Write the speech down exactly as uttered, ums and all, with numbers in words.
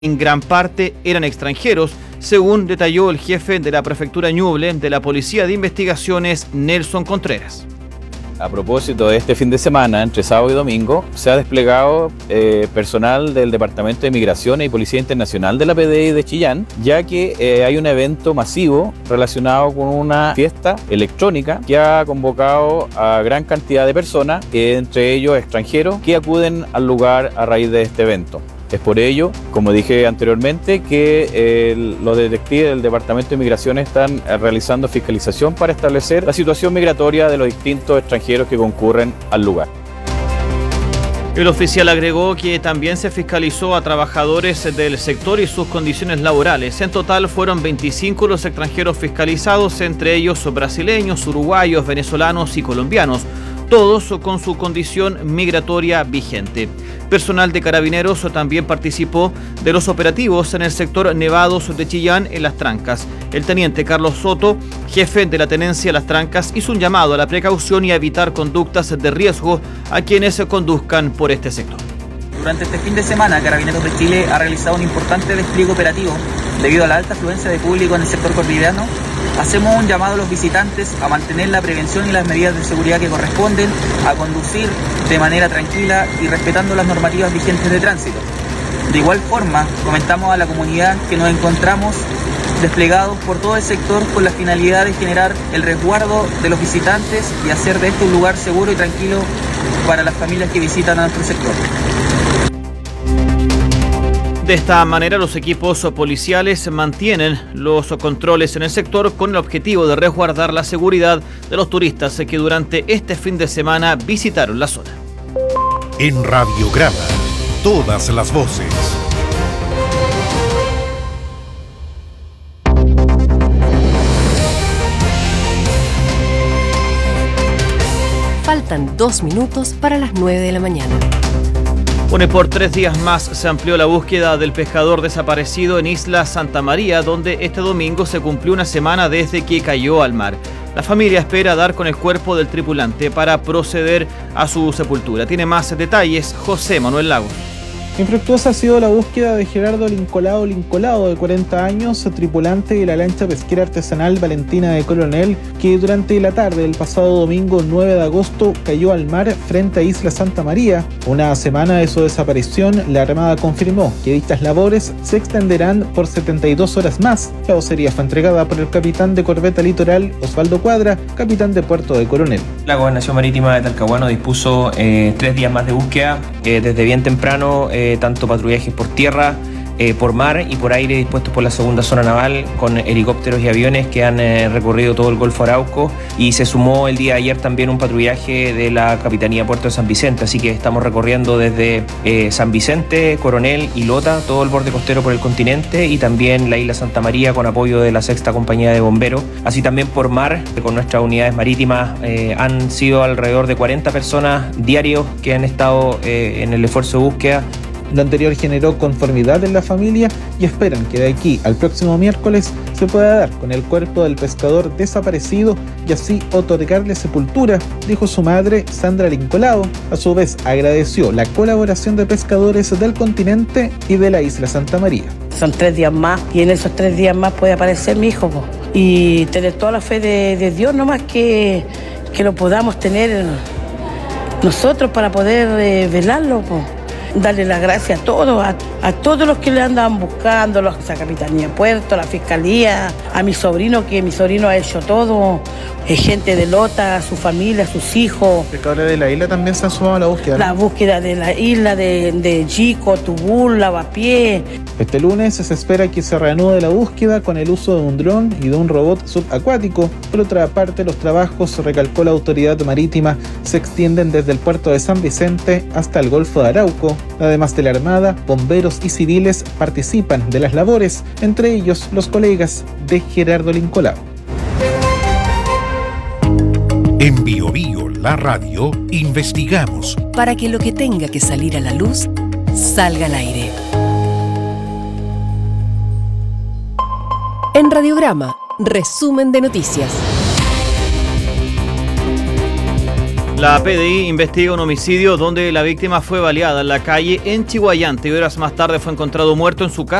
en gran parte eran extranjeros, según detalló el jefe de la prefectura Ñuble de la Policía de Investigaciones, Nelson Contreras. A propósito de este fin de semana, entre sábado y domingo, se ha desplegado eh, personal del Departamento de Migraciones y Policía Internacional de la P D I de Chillán, ya que eh, hay un evento masivo relacionado con una fiesta electrónica que ha convocado a gran cantidad de personas, eh, entre ellos extranjeros, que acuden al lugar a raíz de este evento. Es por ello, como dije anteriormente, que eh, los detectives del Departamento de Migraciones están realizando fiscalización para establecer la situación migratoria de los distintos extranjeros que concurren al lugar. El oficial agregó que también se fiscalizó a trabajadores del sector y sus condiciones laborales. En total fueron veinticinco los extranjeros fiscalizados, entre ellos brasileños, uruguayos, venezolanos y colombianos, todos con su condición migratoria vigente. Personal de Carabineros también participó de los operativos en el sector Nevados de Chillán en Las Trancas. El teniente Carlos Soto, jefe de la tenencia Las Trancas, hizo un llamado a la precaución y a evitar conductas de riesgo a quienes se conduzcan por este sector. Durante este fin de semana, Carabineros de Chile ha realizado un importante despliegue operativo debido a la alta afluencia de público en el sector cordillerano. Hacemos un llamado a los visitantes a mantener la prevención y las medidas de seguridad que corresponden, a conducir de manera tranquila y respetando las normativas vigentes de tránsito. De igual forma, comentamos a la comunidad que nos encontramos desplegados por todo el sector con la finalidad de generar el resguardo de los visitantes y hacer de esto un lugar seguro y tranquilo para las familias que visitan a nuestro sector. De esta manera, los equipos policiales mantienen los controles en el sector con el objetivo de resguardar la seguridad de los turistas que durante este fin de semana visitaron la zona. En Radiograma, todas las voces. Faltan dos minutos para las nueve de la mañana. Bueno, por tres días más se amplió la búsqueda del pescador desaparecido en Isla Santa María, donde este domingo se cumplió una semana desde que cayó al mar. La familia espera dar con el cuerpo del tripulante para proceder a su sepultura. Tiene más detalles José Manuel Lagos. Infructuosa ha sido la búsqueda de Gerardo Lincolao Lincolao, de cuarenta años, tripulante de la lancha pesquera artesanal Valentina de Coronel, que durante la tarde del pasado domingo nueve de agosto cayó al mar frente a Isla Santa María. Una semana de su desaparición, la Armada confirmó que dichas labores se extenderán por setenta y dos horas más. La vocería fue entregada por el capitán de corbeta litoral Osvaldo Cuadra, capitán de Puerto de Coronel. La Gobernación Marítima de Talcahuano dispuso eh, tres días más de búsqueda, eh, desde bien temprano, eh, tanto patrullajes por tierra, eh, por mar y por aire dispuestos por la segunda zona naval con helicópteros y aviones que han eh, recorrido todo el Golfo Arauco, y se sumó el día de ayer también un patrullaje de la Capitanía Puerto de San Vicente, así que estamos recorriendo desde eh, San Vicente, Coronel y Lota, todo el borde costero por el continente, y también la Isla Santa María con apoyo de la Sexta Compañía de Bomberos, así también por mar con nuestras unidades marítimas. Eh, han sido alrededor de cuarenta personas diarios que han estado eh, en el esfuerzo de búsqueda. Lo anterior generó conformidad en la familia y esperan que de aquí al próximo miércoles se pueda dar con el cuerpo del pescador desaparecido y así otorgarle sepultura, dijo su madre, Sandra Lincolao. A su vez agradeció la colaboración de pescadores del continente y de la Isla Santa María. Son tres días más y en esos tres días más puede aparecer mi hijo, po. Y tener toda la fe de, de Dios, nomás que, que lo podamos tener nosotros para poder eh, velarlo, po. Darle las gracias a todos, a, a todos los que le andaban buscando, a la Capitanía de Puerto, a la Fiscalía, a mi sobrino, que mi sobrino ha hecho todo, eh, gente de Lota, su familia, sus hijos. Pescadores de la isla también se han sumado a la búsqueda, ¿no? La búsqueda de la isla, de, de Chico, Tubul, Lavapié. Este lunes se espera que se reanude la búsqueda con el uso de un dron y de un robot subacuático. Por otra parte, los trabajos, recalcó la autoridad marítima, se extienden desde el puerto de San Vicente hasta el Golfo de Arauco. Además de la Armada, bomberos y civiles participan de las labores, entre ellos los colegas de Gerardo Lincolao. En Bio Bio, la radio, investigamos para que lo que tenga que salir a la luz salga al aire. En Radiograma, resumen de noticias. La P D I investiga un homicidio donde la víctima fue baleada en la calle en Chihuayante y horas más tarde fue encontrado muerto en su casa.